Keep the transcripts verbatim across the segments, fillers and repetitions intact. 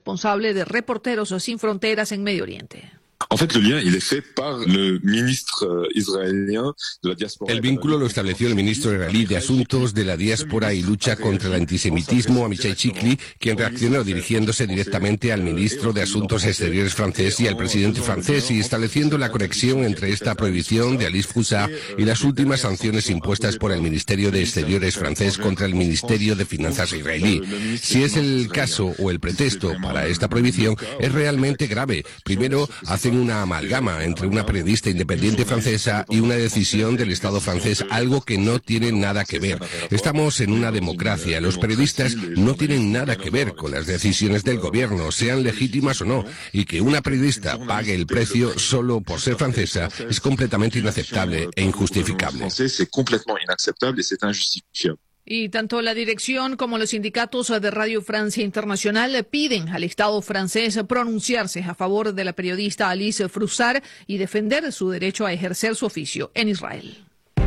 responsable de Reporteros Sin Fronteras en Medio Oriente. En fait, le lien, il est fait par le ministre israélien de la diáspora. El vínculo lo estableció el ministro israelí de Asuntos de la Diáspora y Lucha contra el Antisemitismo, Amichai Chikli, quien reaccionó dirigiéndose directamente al ministro de Asuntos Exteriores francés y al presidente francés y estableciendo la conexión entre esta prohibición de Alif Foussard y las últimas sanciones impuestas por el Ministerio de Exteriores francés contra el Ministerio de Finanzas israelí. Si es el caso o el pretexto para esta prohibición, es realmente grave. Primero, hacen una amalgama entre una periodista independiente francesa y una decisión del Estado francés, algo que no tiene nada que ver. Estamos en una democracia. Los periodistas no tienen nada que ver con las decisiones del gobierno, sean legítimas o no, y que una periodista pague el precio solo por ser francesa es completamente inaceptable e injustificable. Y tanto la dirección como los sindicatos de Radio Francia Internacional piden al Estado francés pronunciarse a favor de la periodista Alice Foussard y defender su derecho a ejercer su oficio en Israel.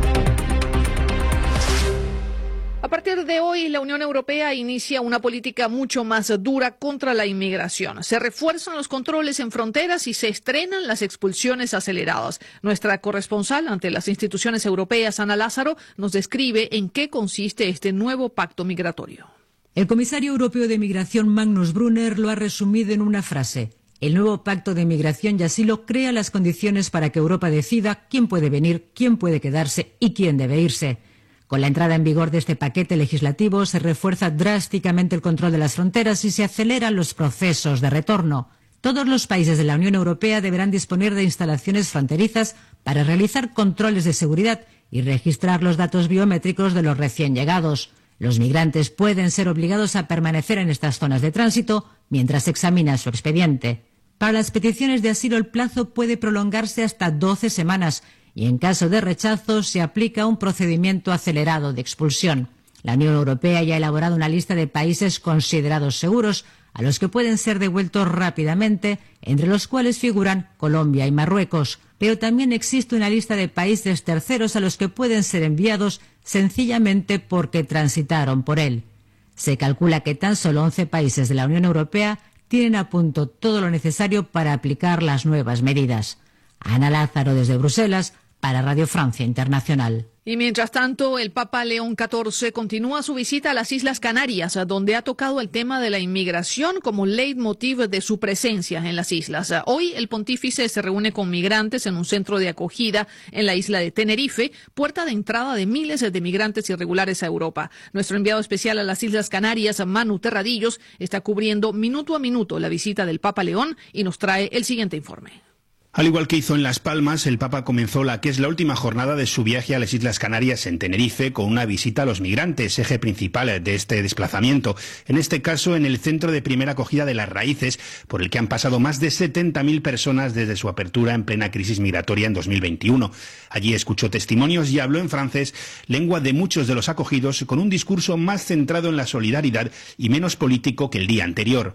A partir de hoy, la Unión Europea inicia una política mucho más dura contra la inmigración. Se refuerzan los controles en fronteras y se estrenan las expulsiones aceleradas. Nuestra corresponsal ante las instituciones europeas, Ana Lázaro, nos describe en qué consiste este nuevo pacto migratorio. El comisario europeo de Migración, Magnus Brunner, lo ha resumido en una frase. El nuevo pacto de migración y asilo crea las condiciones para que Europa decida quién puede venir, quién puede quedarse y quién debe irse. Con la entrada en vigor de este paquete legislativo se refuerza drásticamente el control de las fronteras y se aceleran los procesos de retorno. Todos los países de la Unión Europea deberán disponer de instalaciones fronterizas para realizar controles de seguridad y registrar los datos biométricos de los recién llegados. Los migrantes pueden ser obligados a permanecer en estas zonas de tránsito mientras se examina su expediente. Para las peticiones de asilo el plazo puede prolongarse hasta doce semanas y en caso de rechazo se aplica un procedimiento acelerado de expulsión. La Unión Europea ya ha elaborado una lista de países considerados seguros a los que pueden ser devueltos rápidamente, entre los cuales figuran Colombia y Marruecos. Pero también existe una lista de países terceros a los que pueden ser enviados sencillamente porque transitaron por él. Se calcula que tan solo once países de la Unión Europea tienen a punto todo lo necesario para aplicar las nuevas medidas. Ana Lázaro desde Bruselas para Radio Francia Internacional. Y mientras tanto, el Papa León catorce continúa su visita a las Islas Canarias, donde ha tocado el tema de la inmigración como leitmotiv de su presencia en las islas. Hoy el pontífice se reúne con migrantes en un centro de acogida en la isla de Tenerife, puerta de entrada de miles de migrantes irregulares a Europa. Nuestro enviado especial a las Islas Canarias, Manu Terradillos, está cubriendo minuto a minuto la visita del Papa León y nos trae el siguiente informe. Al igual que hizo en Las Palmas, el Papa comenzó la que es la última jornada de su viaje a las Islas Canarias en Tenerife con una visita a los migrantes, eje principal de este desplazamiento. En este caso, en el centro de primera acogida de Las Raíces, por el que han pasado más de setenta mil personas desde su apertura en plena crisis migratoria en dos mil veintiuno. Allí escuchó testimonios y habló en francés, lengua de muchos de los acogidos, con un discurso más centrado en la solidaridad y menos político que el día anterior.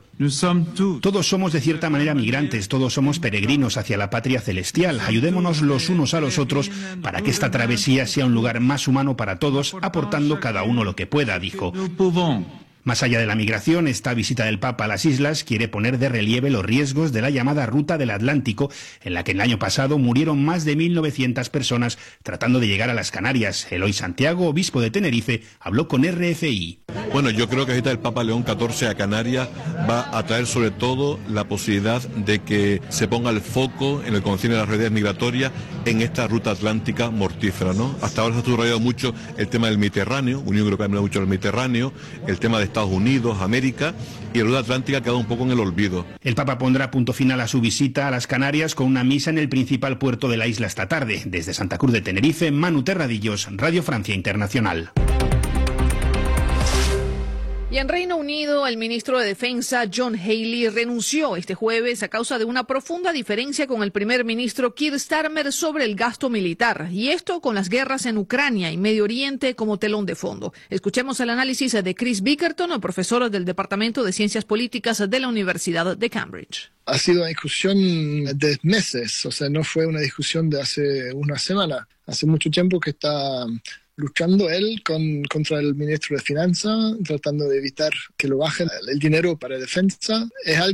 Todos somos de cierta manera migrantes, todos somos peregrinos hacia la patria celestial. Ayudémonos los unos a los otros para que esta travesía sea un lugar más humano para todos, aportando cada uno lo que pueda, dijo. Más allá de la migración, esta visita del Papa a las islas quiere poner de relieve los riesgos de la llamada Ruta del Atlántico, en la que el año pasado murieron más de mil novecientas personas tratando de llegar a las Canarias. Eloy Santiago, obispo de Tenerife, habló con R F I. Bueno, yo creo que ahorita el Papa León catorce a Canarias va a traer sobre todo la posibilidad de que se ponga el foco en el concilio de las realidades migratorias en esta ruta atlántica mortífera, ¿no? Hasta ahora se ha subrayado mucho el tema del Mediterráneo, Unión Europea habla mucho del Mediterráneo, el tema de Estados Unidos, América, y la ruta atlántica ha quedado un poco en el olvido. El Papa pondrá punto final a su visita a las Canarias con una misa en el principal puerto de la isla esta tarde. Desde Santa Cruz de Tenerife, Manu Terradillos, Radio Francia Internacional. Y en Reino Unido, el ministro de Defensa, John Healey, renunció este jueves a causa de una profunda diferencia con el primer ministro Keir Starmer sobre el gasto militar. Y esto con las guerras en Ucrania y Medio Oriente como telón de fondo. Escuchemos el análisis de Chris Bickerton, profesor del Departamento de Ciencias Políticas de la Universidad de Cambridge. Ha sido una discusión de meses, o sea, no fue una discusión de hace una semana. Hace mucho tiempo que está luchando él con, contra el ministro de Finanzas, tratando de evitar que lo bajen el dinero para defensa. Es algo